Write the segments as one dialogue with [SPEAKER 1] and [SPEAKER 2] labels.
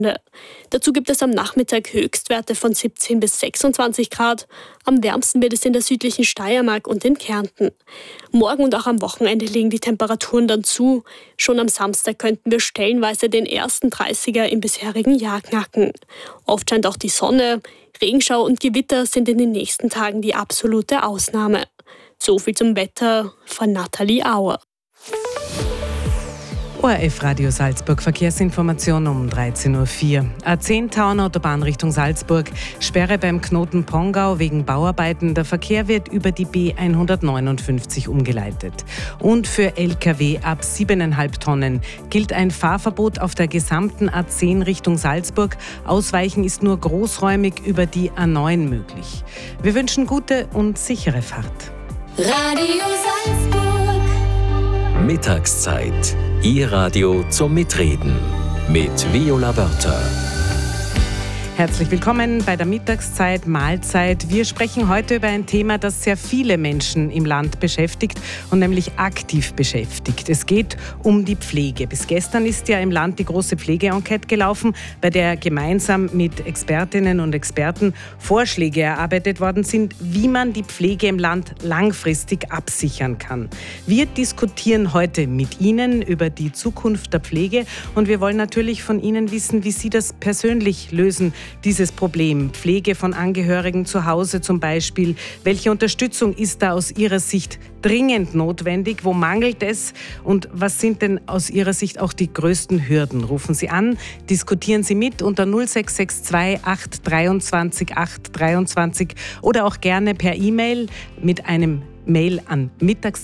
[SPEAKER 1] Dazu gibt es am Nachmittag Höchstwerte von 17 bis 26 Grad. Am wärmsten wird es in der südlichen Steiermark und in Kärnten. Morgen und auch am Wochenende legen die Temperaturen dann zu. Schon am Samstag könnten wir stellenweise den ersten 30er im bisherigen Jahr knacken. Oft scheint auch die Sonne. Regenschau und Gewitter sind in den nächsten Tagen die absolute Ausnahme. So viel zum Wetter von Nathalie Auer.
[SPEAKER 2] ORF Radio Salzburg, Verkehrsinformation um 13.04 Uhr. A10 Tauern-Autobahn Richtung Salzburg. Sperre beim Knoten Pongau wegen Bauarbeiten. Der Verkehr wird über die B159 umgeleitet. Und für Lkw ab 7,5 Tonnen gilt ein Fahrverbot auf der gesamten A10 Richtung Salzburg. Ausweichen ist nur großräumig über die A9 möglich. Wir wünschen gute und sichere Fahrt.
[SPEAKER 3] Radio Salzburg.
[SPEAKER 4] Mittagszeit. Ihr Radio zum Mitreden mit Viola Wörter.
[SPEAKER 2] Herzlich willkommen bei der Mittagszeit, Mahlzeit. Wir sprechen heute über ein Thema, das sehr viele Menschen im Land beschäftigt und nämlich aktiv beschäftigt. Es geht um die Pflege. Bis gestern ist ja im Land die große Pflege-Enquete gelaufen, bei der gemeinsam mit Expertinnen und Experten Vorschläge erarbeitet worden sind, wie man die Pflege im Land langfristig absichern kann. Wir diskutieren heute mit Ihnen über die Zukunft der Pflege und wir wollen natürlich von Ihnen wissen, wie Sie das persönlich lösen, dieses Problem. Pflege von Angehörigen zu Hause zum Beispiel. Welche Unterstützung ist da aus Ihrer Sicht dringend notwendig? Wo mangelt es? Und was sind denn aus Ihrer Sicht auch die größten Hürden? Rufen Sie an, diskutieren Sie mit unter 0662 823 823 oder auch gerne per E-Mail mit einem Mail an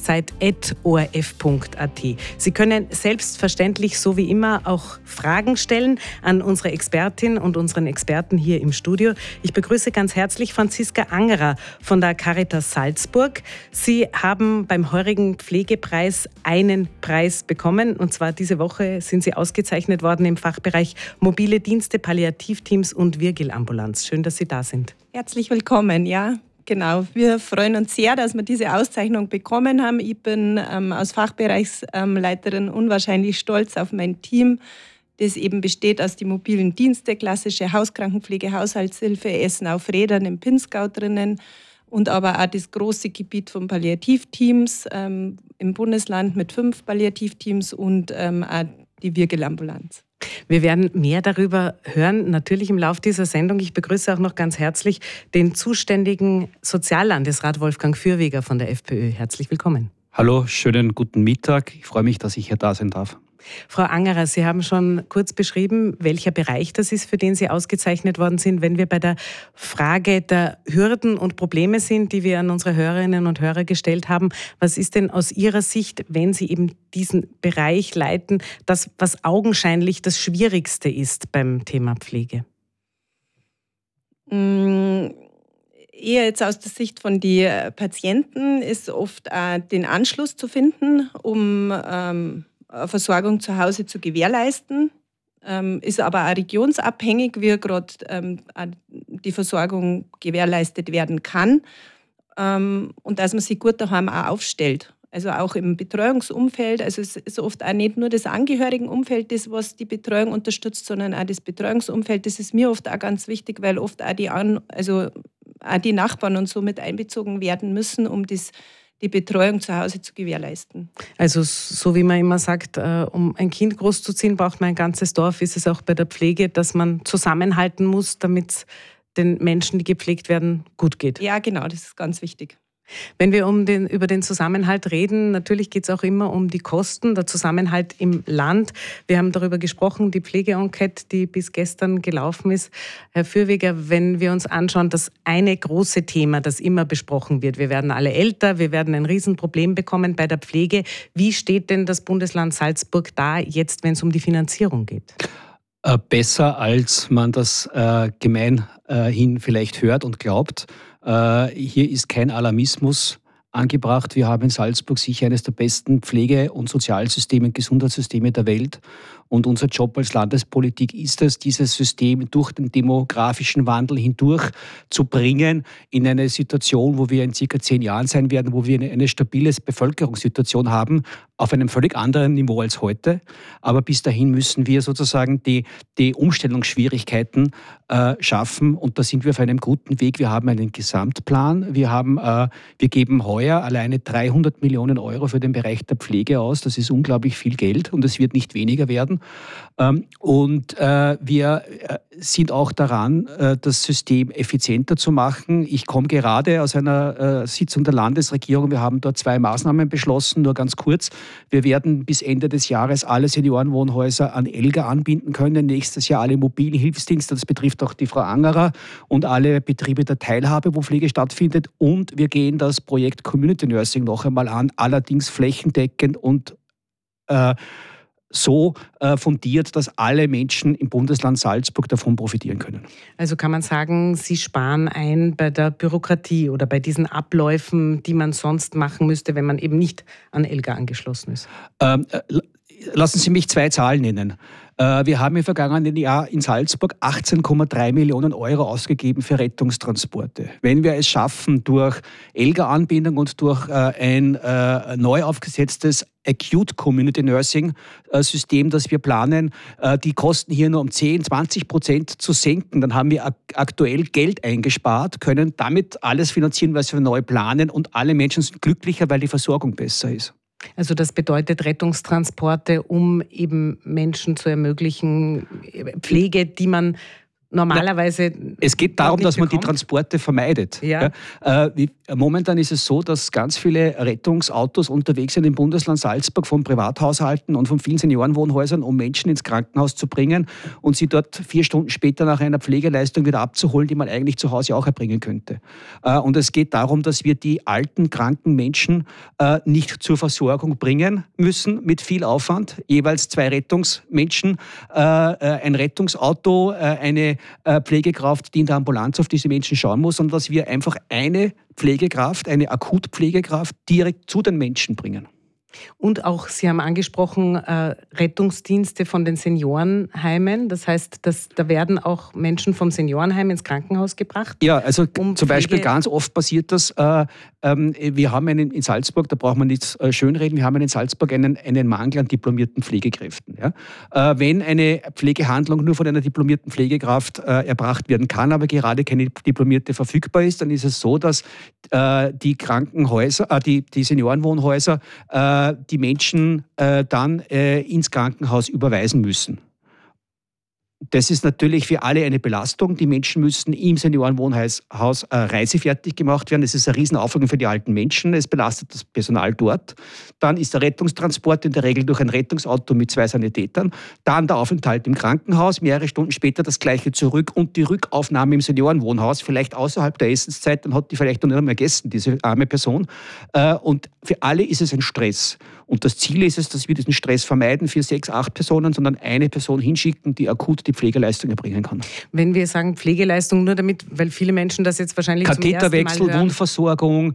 [SPEAKER 2] mittagszeit@orf.at. Sie können selbstverständlich, so wie immer, auch Fragen stellen an unsere Expertin und unseren Experten hier im Studio. Ich begrüße ganz herzlich Franziska Angerer von der Caritas Salzburg. Sie haben beim heurigen Pflegepreis einen Preis bekommen, und zwar diese Woche sind Sie ausgezeichnet worden im Fachbereich Mobile Dienste, Palliativteams und Virgilambulanz. Schön, dass Sie da sind.
[SPEAKER 5] Herzlich willkommen, ja. Genau, wir freuen uns sehr, dass wir diese Auszeichnung bekommen haben. Ich bin als Fachbereichsleiterin unwahrscheinlich stolz auf mein Team, das eben besteht aus den mobilen Dienste, klassische Hauskrankenpflege, Haushaltshilfe, Essen auf Rädern im Pinzgau drinnen und aber auch das große Gebiet von Palliativteams im Bundesland mit 5 Palliativteams und auch die Virgilambulanz.
[SPEAKER 2] Wir werden mehr darüber hören, natürlich im Laufe dieser Sendung. Ich begrüße auch noch ganz herzlich den zuständigen Soziallandesrat Wolfgang Fürweger von der FPÖ. Herzlich willkommen.
[SPEAKER 6] Hallo, schönen guten Mittag. Ich freue mich, dass ich hier da sein darf.
[SPEAKER 2] Frau Angerer, Sie haben schon kurz beschrieben, welcher Bereich das ist, für den Sie ausgezeichnet worden sind. Wenn wir bei der Frage der Hürden und Probleme sind, die wir an unsere Hörerinnen und Hörer gestellt haben, was ist denn aus Ihrer Sicht, wenn Sie eben diesen Bereich leiten, das, was augenscheinlich das Schwierigste ist beim Thema Pflege?
[SPEAKER 5] Eher jetzt aus der Sicht von den Patienten ist oft auch den Anschluss zu finden, um Versorgung zu Hause zu gewährleisten, ist aber auch regionsabhängig, wie gerade die Versorgung gewährleistet werden kann und dass man sich gut daheim auch aufstellt. Also auch im Betreuungsumfeld, also es ist oft auch nicht nur das Angehörigenumfeld, das was die Betreuung unterstützt, sondern auch das Betreuungsumfeld, das ist mir oft auch ganz wichtig, weil oft auch die Nachbarn und so mit einbezogen werden müssen, um die Betreuung zu Hause zu gewährleisten.
[SPEAKER 2] Also so wie man immer sagt, um ein Kind großzuziehen, braucht man ein ganzes Dorf. Ist es auch bei der Pflege, dass man zusammenhalten muss, damit es den Menschen, die gepflegt werden, gut geht?
[SPEAKER 5] Ja, genau, das ist ganz wichtig.
[SPEAKER 2] Wenn wir über den Zusammenhalt reden, natürlich geht es auch immer um die Kosten, der Zusammenhalt im Land. Wir haben darüber gesprochen, die Pflege-Enquete, die bis gestern gelaufen ist. Herr Fürweger, wenn wir uns anschauen, das eine große Thema, das immer besprochen wird, wir werden alle älter, wir werden ein Riesenproblem bekommen bei der Pflege. Wie steht denn das Bundesland Salzburg da jetzt, wenn es um die Finanzierung geht?
[SPEAKER 6] Besser, als man das gemeinhin vielleicht hört und glaubt. Hier ist kein Alarmismus angebracht. Wir haben in Salzburg sicher eines der besten Pflege- und Sozialsysteme und Gesundheitssysteme der Welt. Und unser Job als Landespolitik ist es, dieses System durch den demografischen Wandel hindurch zu bringen in eine Situation, wo wir in circa 10 Jahren sein werden, wo wir eine stabile Bevölkerungssituation haben, auf einem völlig anderen Niveau als heute. Aber bis dahin müssen wir sozusagen die Umstellungsschwierigkeiten schaffen. Und da sind wir auf einem guten Weg. Wir haben einen Gesamtplan. Wir geben heuer alleine 300 Millionen Euro für den Bereich der Pflege aus. Das ist unglaublich viel Geld und es wird nicht weniger werden. Und wir sind auch daran, das System effizienter zu machen. Ich komme gerade aus einer Sitzung der Landesregierung. Wir haben dort 2 Maßnahmen beschlossen, nur ganz kurz. Wir werden bis Ende des Jahres alle Seniorenwohnhäuser an ELGA anbinden können. Nächstes Jahr alle mobilen Hilfsdienste. Das betrifft auch die Frau Angerer und alle Betriebe der Teilhabe, wo Pflege stattfindet. Und wir gehen das Projekt Community Nursing noch einmal an, allerdings flächendeckend und so fundiert, dass alle Menschen im Bundesland Salzburg davon profitieren können. Also
[SPEAKER 2] kann man sagen, Sie sparen ein bei der Bürokratie oder bei diesen Abläufen, die man sonst machen müsste, wenn man eben nicht an ELGA angeschlossen ist?
[SPEAKER 6] Lassen Sie mich 2 Zahlen nennen. Wir haben im vergangenen Jahr in Salzburg 18,3 Millionen Euro ausgegeben für Rettungstransporte. Wenn wir es schaffen, durch ELGA-Anbindung und durch ein neu aufgesetztes Acute Community Nursing System, das wir planen, die Kosten hier nur um 10-20% zu senken, dann haben wir aktuell Geld eingespart, können damit alles finanzieren, was wir neu planen und alle Menschen sind glücklicher, weil die Versorgung besser ist.
[SPEAKER 2] Also das bedeutet Rettungstransporte, um eben Menschen zu ermöglichen, Pflege, die man normalerweise...
[SPEAKER 6] Es geht darum, dass man die Transporte vermeidet.
[SPEAKER 2] Ja.
[SPEAKER 6] Momentan ist es so, dass ganz viele Rettungsautos unterwegs sind im Bundesland Salzburg von Privathaushalten und von vielen Seniorenwohnhäusern, um Menschen ins Krankenhaus zu bringen und sie dort 4 Stunden später nach einer Pflegeleistung wieder abzuholen, die man eigentlich zu Hause auch erbringen könnte. Und es geht darum, dass wir die alten, kranken Menschen nicht zur Versorgung bringen müssen mit viel Aufwand. Jeweils 2 Rettungsmenschen, ein Rettungsauto, eine Pflegekraft, die in der Ambulanz auf diese Menschen schauen muss, sondern dass wir einfach eine Pflegekraft, eine Akutpflegekraft direkt zu den Menschen bringen.
[SPEAKER 2] Und auch, Sie haben angesprochen, Rettungsdienste von den Seniorenheimen. Das heißt, da werden auch Menschen vom Seniorenheim ins Krankenhaus gebracht?
[SPEAKER 6] Ja, also zum Beispiel ganz oft passiert das. Wir haben in Salzburg, da braucht man nichts schönreden, wir haben in Salzburg einen Mangel an diplomierten Pflegekräften. Ja? Wenn eine Pflegehandlung nur von einer diplomierten Pflegekraft erbracht werden kann, aber gerade keine diplomierte verfügbar ist, dann ist es so, dass die Krankenhäuser, die Seniorenwohnhäuser die Menschen dann ins Krankenhaus überweisen müssen. Das ist natürlich für alle eine Belastung. Die Menschen müssen im Seniorenwohnhaus reisefertig gemacht werden. Das ist eine Riesenaufwand für die alten Menschen. Es belastet das Personal dort. Dann ist der Rettungstransport in der Regel durch ein Rettungsauto mit 2 Sanitätern. Dann der Aufenthalt im Krankenhaus, mehrere Stunden später das Gleiche zurück und die Rückaufnahme im Seniorenwohnhaus, vielleicht außerhalb der Essenszeit. Dann hat die vielleicht noch nicht mehr gegessen, diese arme Person. Und für alle ist es ein Stress. Und das Ziel ist es, dass wir diesen Stress vermeiden für 6, 8 Personen, sondern eine Person hinschicken, die akut die Pflegeleistung erbringen kann. Wenn wir sagen Pflegeleistung, nur damit, weil viele Menschen das jetzt wahrscheinlich zum ersten Mal hören. Katheterwechsel, Wundversorgung.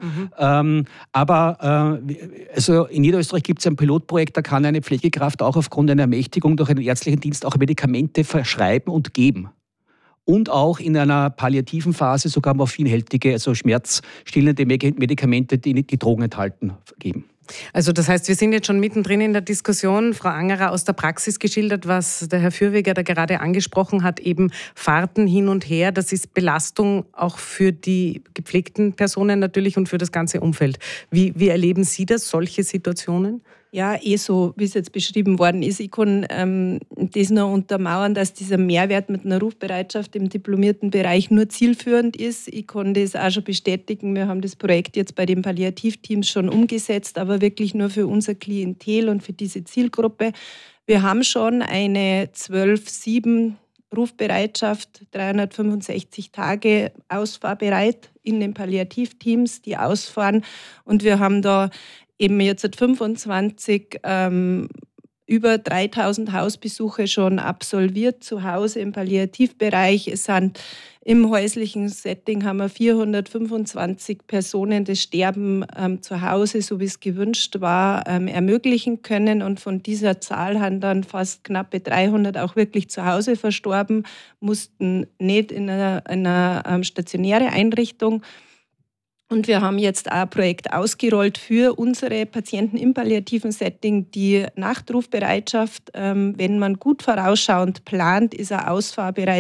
[SPEAKER 6] Also in Niederösterreich gibt es ein Pilotprojekt, da kann eine Pflegekraft auch aufgrund einer Ermächtigung durch einen ärztlichen Dienst auch Medikamente verschreiben und geben. Und auch in einer palliativen Phase sogar morphinhältige, also schmerzstillende Medikamente, die Drogen enthalten, geben. Also das heißt, wir sind jetzt schon mittendrin in der Diskussion. Frau Angerer aus der Praxis geschildert, was der Herr Fürwiger da gerade angesprochen hat, eben Fahrten hin und her. Das ist Belastung auch für die gepflegten Personen natürlich und für das ganze Umfeld. Wie erleben Sie das, solche Situationen?
[SPEAKER 5] Ja, so, wie es jetzt beschrieben worden ist. Ich kann das noch untermauern, dass dieser Mehrwert mit einer Rufbereitschaft im diplomierten Bereich nur zielführend ist. Ich kann das auch schon bestätigen. Wir haben das Projekt jetzt bei den Palliativteams schon umgesetzt, aber wirklich nur für unser Klientel und für diese Zielgruppe. Wir haben schon eine 12/7 Rufbereitschaft, 365 Tage ausfahrbereit in den Palliativteams, die ausfahren. Und wir haben da eben jetzt seit 25 über 3000 Hausbesuche schon absolviert zu Hause im Palliativbereich. Es sind im häuslichen Setting haben wir 425 Personen das Sterben zu Hause, so wie es gewünscht war, ermöglichen können. Und von dieser Zahl haben dann fast knappe 300 auch wirklich zu Hause verstorben, mussten nicht in einer stationäre Einrichtung. Und wir haben jetzt auch ein Projekt ausgerollt für unsere Patienten im palliativen Setting. Die Nachtrufbereitschaft, wenn man gut vorausschauend plant, ist eine Ausfahrbereitschaft